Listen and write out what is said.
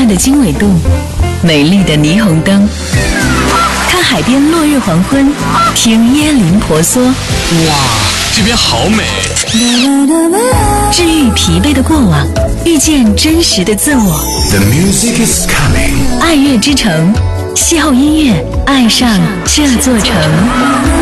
慢的经纬度，美丽的霓虹灯，看海边落日黄昏，听椰林婆娑。 哇，这边好美！ 治愈疲惫的过往，遇见真实的自我。 The music is coming。 爱乐之城，邂逅音乐，爱上这座城。